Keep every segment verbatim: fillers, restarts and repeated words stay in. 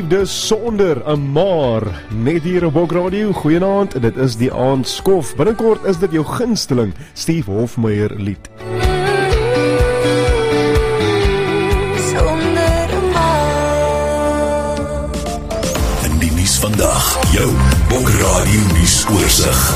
Dus sonder 'n maar, net hier op Bok Radio, goeienaand, dit is die aandskof. Binnenkort is dit jou gunsteling Steve Hofmeyer lied. Sonder 'n maar. In die nuus vandag, jou Bok Radio nuusoorseig.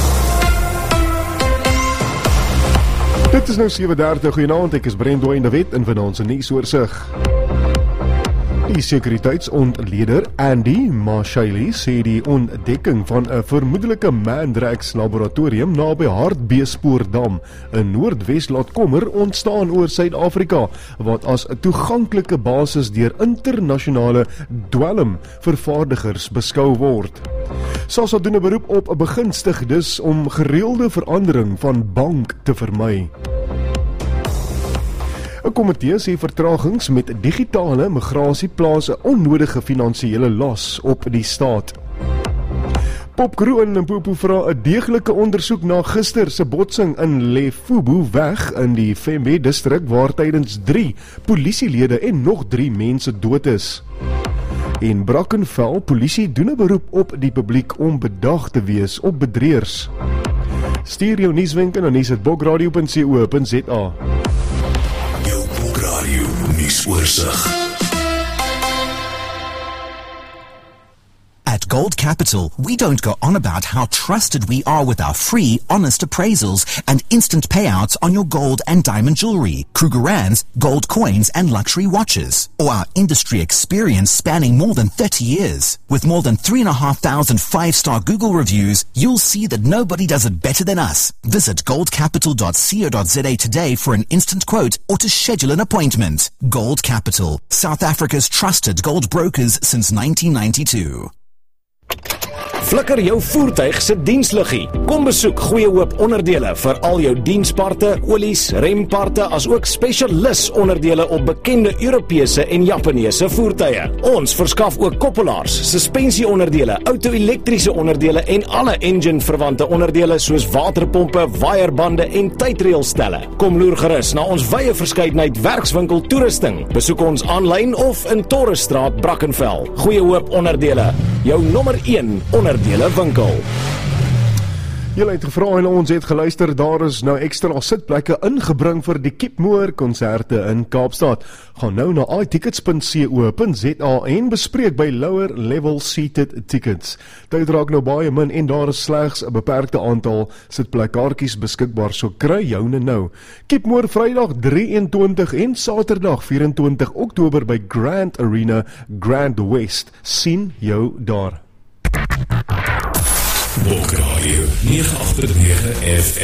Dit is nou sewe dertig, goeienaand, ek is Brent Dwayne de Wet in vanaand se nuusoorseig. Die sekuriteitsontleder Andy Marshaley sê die ontdekking van 'n vermoedelike Mandrax laboratorium naby Hartbeespoortdam in Noordwes laat kommer ontstaan oor Suid-Afrika, wat as 'n toeganklike basis deur internasionale dwelmvervaardigers beskou word. SASSA doen 'n beroep op 'n begunstigdes om gereelde verandering van bank te vermy. 'n Komitee sê vertragings met digitale migrasie plaas 'n onnodige finansiële las op die staat. Popcrew in Limpopo vra 'n deeglike ondersoek na gister se botsing in Lefubu weg in die Fembe distrik waar tydens drie polisielede en nog drie mense dood is. En Brackenfell polisie doen 'n beroep op die publiek om bedag te wees op bedrieërs. Stuur jou nuuswenke na nuus at bokradio punt co punt za. Nuusoorseig. At Gold Capital, we don't go on about how trusted we are with our free, honest appraisals and instant payouts on your gold and diamond jewelry, Krugerrands, gold coins and luxury watches, or our industry experience spanning more than thirty years. With more than three and a half thousand five-star Google reviews, you'll see that nobody does it better than us. Visit gold capital dot co dot za today for an instant quote or to schedule an appointment. Gold Capital, South Africa's trusted gold brokers since nineteen ninety-two. Flikker jou voertuig se diensliggie. Kom besoek Goeie Hoop Onderdele vir al jou diensparte, olies, remparte, as ook spesialis onderdele op bekende Europese en Japaneese voertuie. Ons verskaf ook koppelaars, suspensieonderdele, auto-elektriese onderdele en alle engine-verwante onderdele soos waterpompe, waaierbande en tydreelstelle. Kom loer gerus na ons wye verskeidenheid werkswinkel toerusting. Besoek ons aanlyn of in Torresstraat, Brackenfell. Goeie Hoop Onderdele, jou nommer een onderdele winkel. Julle het gevra en ons het geluister, daar is nou ekstra sitplekke ingebring vir die Keepmoor konserte in Kaapstad. Gaan nou na i tickets punt co punt za en bespreek by lower level seated tickets. Tyd raak nou baie min en daar is slegs 'n beperkte aantal sitplekkaartjies beskikbaar, so kry joune nou. Keepmoor Vrydag drie en twintig en Saterdag vyf en twintig Oktober by Grand Arena, Grand West. Sien jou daar. Bok Radio nege agt nege F